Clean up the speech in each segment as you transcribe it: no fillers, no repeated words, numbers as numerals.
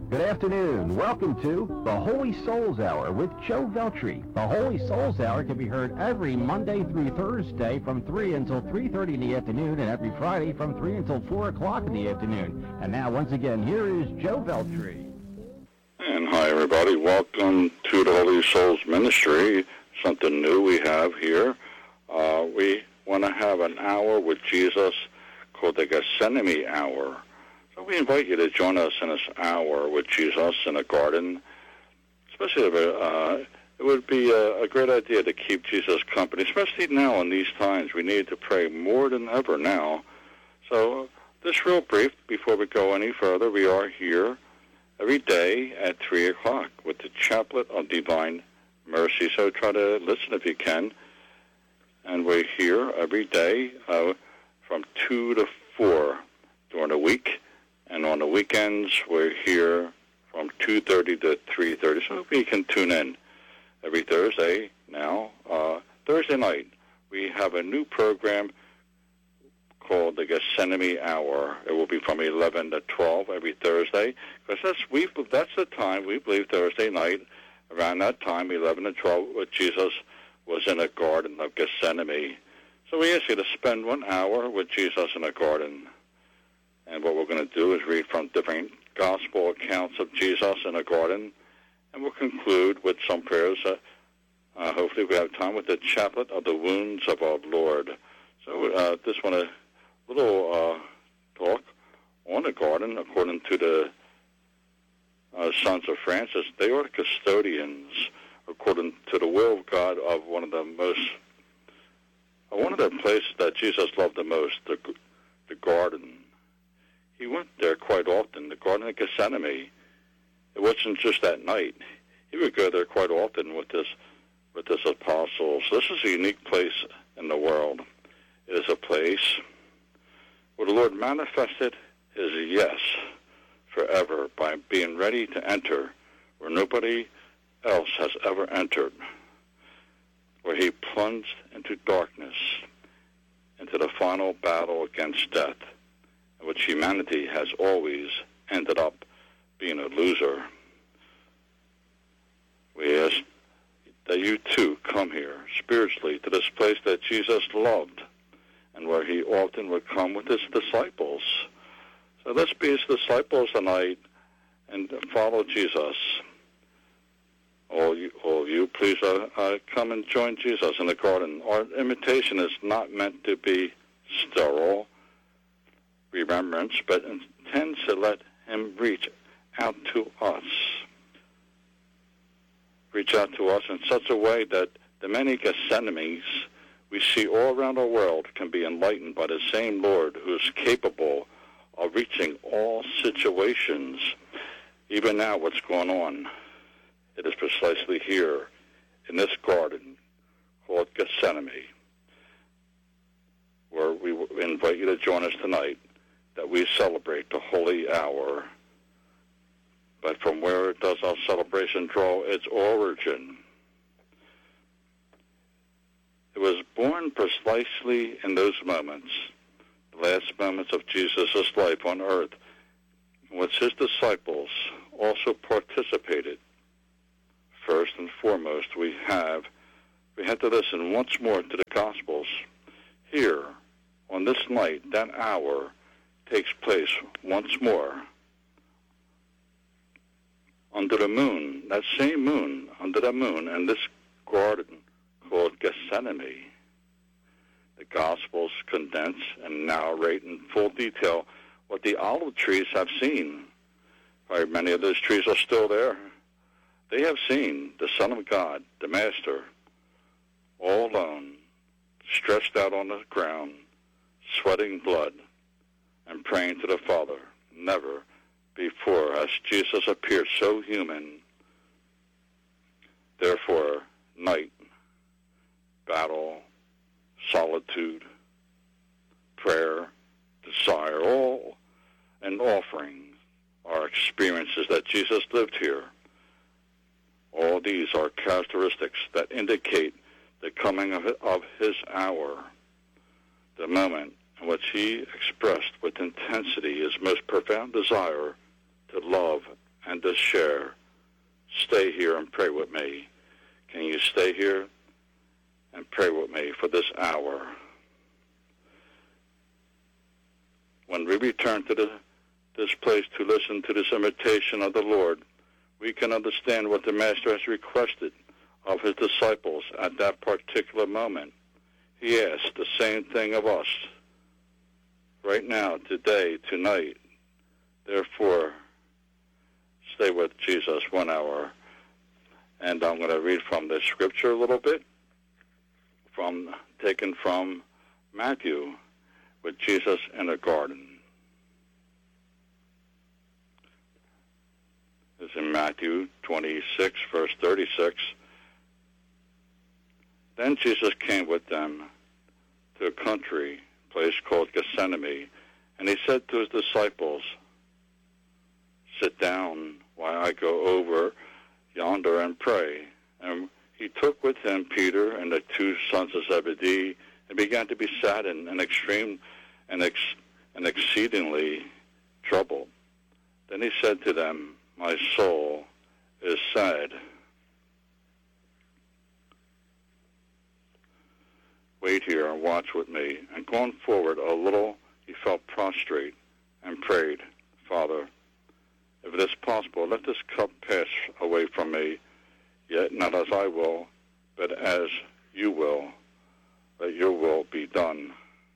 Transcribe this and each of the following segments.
Good afternoon. Welcome to the Holy Souls Hour with Joe Veltri. The Holy Souls Hour can be heard every Monday through Thursday from 3 until 3:30 in the afternoon and every Friday from 3 until 4 o'clock in the afternoon. And now, once again, here is Joe Veltri. And hi, everybody. Welcome to the Holy Souls Ministry. Something new we have here. We want to have an hour with Jesus called the Gethsemane Hour. So we invite you to join us in this hour with Jesus in a garden. Especially, it would be a great idea to keep Jesus company, especially now in these times. We need to pray more than ever now. So just real brief, before we go any further, we are here every day at 3 o'clock with the Chaplet of Divine Mercy. So try to listen if you can. And we're here every day from 2 to 4 during the week. And on the weekends, we're here from 2:30 to 3:30. So you can tune in every Thursday now. Thursday night, we have a new program called the Gethsemane Hour. It will be from 11 to 12 every Thursday. Because that's the time, we believe, Thursday night, around that time, 11 to 12, where Jesus was in a garden of Gethsemane. So we ask you to spend 1 hour with Jesus in a garden. And what we're going to do is read from different gospel accounts of Jesus in a garden. And we'll conclude with some prayers. Hopefully we have time with the Chaplet of the Wounds of our Lord. So just want a little talk on the garden. According to the Sons of Francis, they are the custodians, according to the will of God, of one of the places that Jesus loved the most, the garden. He went there quite often, the Garden of Gethsemane. It wasn't just that night. He would go there quite often with his apostles. This is a unique place in the world. It is a place where the Lord manifested his yes forever by being ready to enter where nobody else has ever entered, where he plunged into darkness, into the final battle against death, in which humanity has always ended up being a loser. We ask that you too come here spiritually to this place that Jesus loved and where he often would come with his disciples. So let's be his disciples tonight and follow Jesus. All you, please come and join Jesus in the garden. Our invitation is not meant to be sterile remembrance, but intends to let him reach out to us. Reach out to us in such a way that the many Gethsemanes we see all around our world can be enlightened by the same Lord who is capable of reaching all situations. Even now, what's going on, it is precisely here in this garden called Gethsemane, where we invite you to join us tonight, that we celebrate the holy hour. But from where does our celebration draw its origin? It was born precisely in those moments, the last moments of Jesus' life on earth, in which his disciples also participated. First and foremost, we had to listen once more to the Gospels. Here, on this night, that hour takes place once more under the moon, that same moon, under the moon, in this garden called Gethsemane. The Gospels condense and narrate in full detail what the olive trees have seen. Probably many of those trees are still there. They have seen the Son of God, the Master, all alone, stretched out on the ground, sweating blood, and praying to the Father. Never before has Jesus appeared so human. Therefore, night, battle, solitude, prayer, desire, all and offering are experiences that Jesus lived here. All these are characteristics that indicate the coming of his hour, the moment in which he expressed with intensity his most profound desire to love and to share. Stay here and pray with me. Can you stay here and pray with me for this hour? When we return to this place to listen to this invitation of the Lord, we can understand what the Master has requested of his disciples at that particular moment. He asked the same thing of us right now, today, tonight. Therefore, stay with Jesus 1 hour. And I'm going to read from the scripture a little bit, taken from Matthew, with Jesus in a garden. It's in Matthew 26, verse 36. Then Jesus came with them to a country place called Gethsemane, and he said to his disciples, "Sit down while I go over yonder and pray." And he took with him Peter and the two sons of Zebedee, and began to be saddened and exceedingly troubled. Then he said to them, "My soul is sad. Wait here and watch with me." And going forward a little, he fell prostrate and prayed, "Father, if it is possible, let this cup pass away from me, yet not as I will, but as you will. Let your will be done."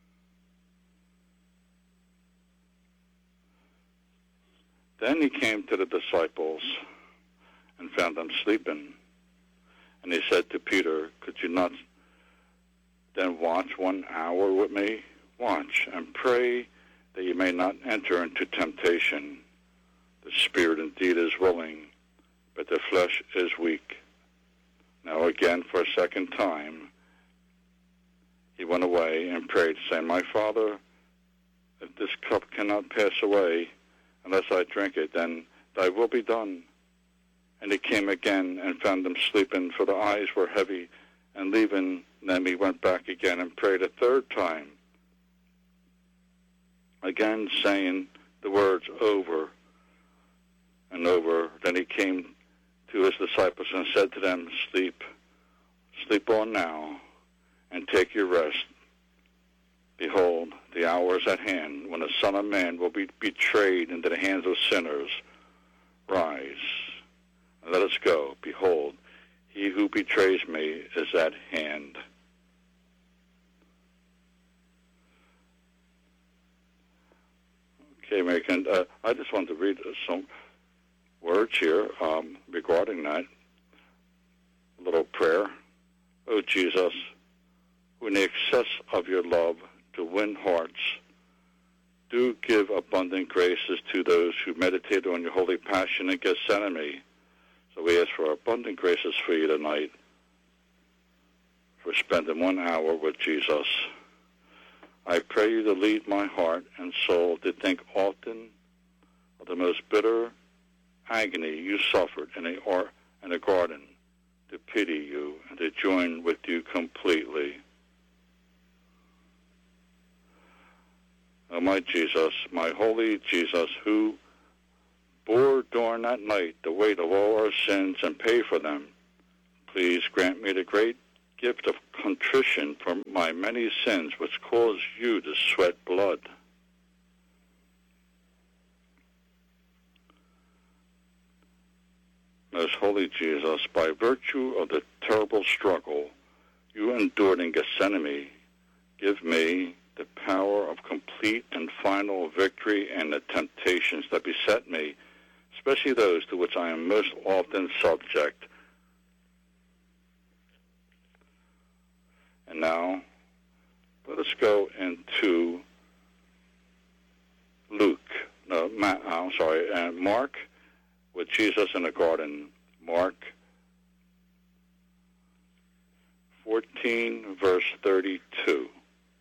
Then he came to the disciples and found them sleeping. And he said to Peter, "Could you not then watch 1 hour with me? Watch and pray that you may not enter into temptation. The spirit indeed is willing, but the flesh is weak." Now again, for a second time, he went away and prayed, saying, "My Father, if this cup cannot pass away unless I drink it, then thy will be done." And he came again and found them sleeping, for their eyes were heavy, and leaving them he went back again and prayed a third time, again saying the words over and over. Then he came to his disciples and said to them, Sleep on now, and take your rest. Behold, the hour is at hand when the Son of Man will be betrayed into the hands of sinners. Rise, and let us go. Behold, he who betrays me is at hand. Okay, American, I just want to read some words here regarding that little prayer. Oh, Jesus, who in the excess of your love to win hearts, do give abundant graces to those who meditate on your holy passion in Gethsemane. So we ask for abundant graces for you tonight, for spending 1 hour with Jesus. I pray you to lead my heart and soul to think often of the most bitter agony you suffered in a garden, to pity you and to join with you completely. Oh, my Jesus, my holy Jesus, who bore during that night the weight of all our sins and paid for them, please grant me the great gift of contrition for my many sins which caused you to sweat blood. Most holy Jesus, by virtue of the terrible struggle you endured in Gethsemane, give me the power of complete and final victory and the temptations that beset me, especially those to which I am most often subject. And now, let us go into Mark, with Jesus in the garden. Mark 14, verse 32.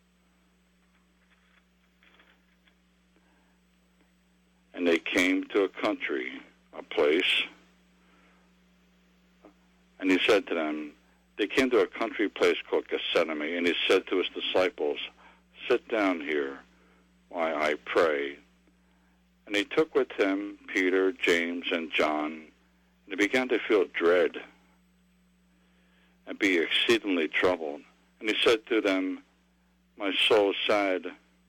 And they came to a country, a place, and he said to them, they came to a country place called Gethsemane, and he said to his disciples, Sit down here while I pray. And he took with him Peter, James, and John, and he began to feel dread and be exceedingly troubled. And he said to them, my soul is sad,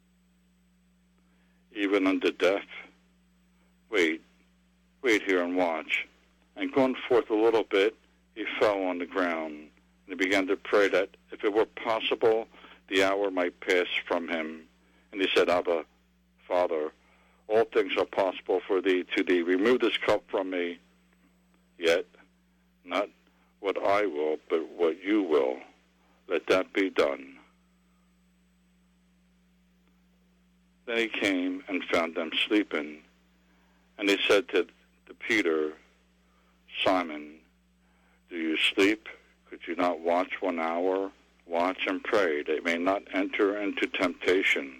even unto death. Wait here and watch. And going forth a little bit, he fell on the ground, and he began to pray that if it were possible, the hour might pass from him. And he said, Abba, Father, all things are possible for thee. To thee, remove this cup from me. Yet, not what I will, but what you will. Let that be done. Then he came and found them sleeping. And he said to Peter, Simon, do you sleep? Could you not watch 1 hour? Watch and pray, that you may not enter into temptation.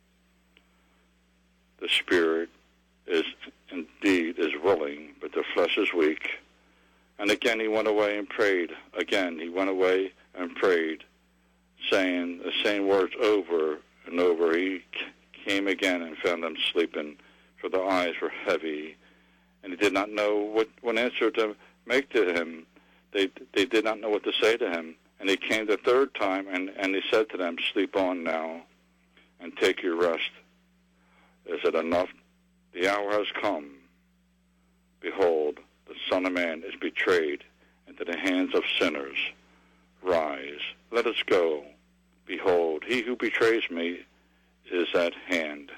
The spirit is willing, but the flesh is weak. And again he went away and prayed. Again he went away and prayed, saying the same words over and over. He came again and found them sleeping, for their eyes were heavy, and he did not know what answer to make to him. They did not know what to say to him. And he came the third time, and he said to them, sleep on now, and take your rest. Is it enough? The hour has come. Behold, the Son of Man is betrayed into the hands of sinners. Rise, let us go. Behold, he who betrays me is at hand.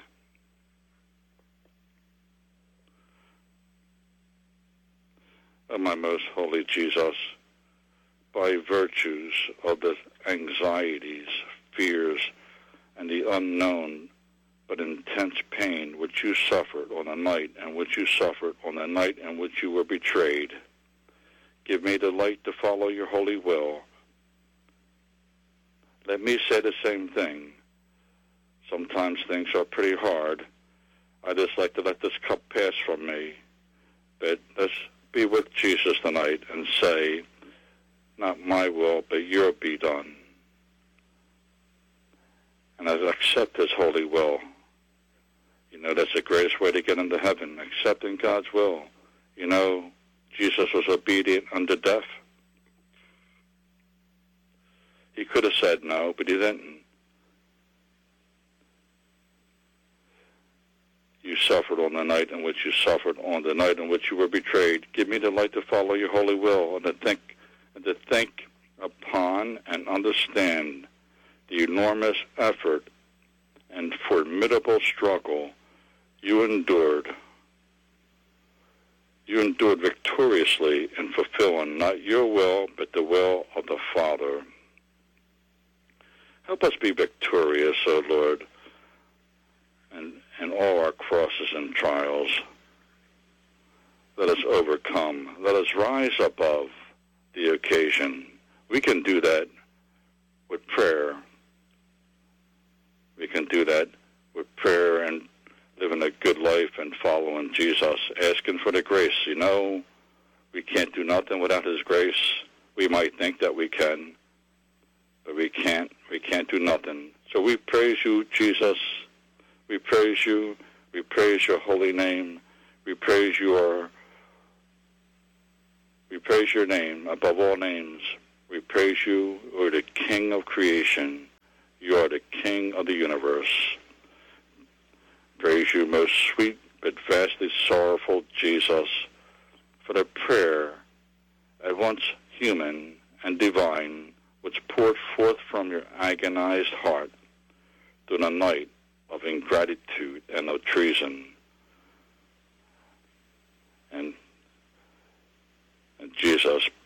O my most holy Jesus, by virtues of the anxieties, fears, and the unknown but intense pain which you suffered on the night in which you were betrayed, give me the light to follow your holy will. Let me say the same thing. Sometimes things are pretty hard. I just like to let this cup pass from me. But let's be with Jesus tonight and say, not my will, but your be done. And I accept his holy will. You know, that's the greatest way to get into heaven, accepting God's will. You know, Jesus was obedient unto death. He could have said no, but he didn't. You suffered on the night in which you suffered, on the night in which you were betrayed. Give me the light to follow your holy will, and to think upon and understand the enormous effort and formidable struggle you endured. You endured victoriously in fulfilling not your will, but the will of the Father. Help us be victorious, O Lord, in all our crosses and trials. Let us overcome. Let us rise above the occasion. We can do that with prayer. We can do that with prayer and living a good life and following Jesus, asking for the grace. You know, we can't do nothing without his grace. We might think that we can, but we can't. We can't do nothing. So we praise you, Jesus. We praise you. We praise your holy name. We praise your name above all names. We praise you. You are the King of creation. You are the King of the universe. Praise you, most sweet but vastly sorrowful Jesus, for the prayer, at once human and divine, which poured forth from your agonized heart through the night of ingratitude and of treason. And Jesus,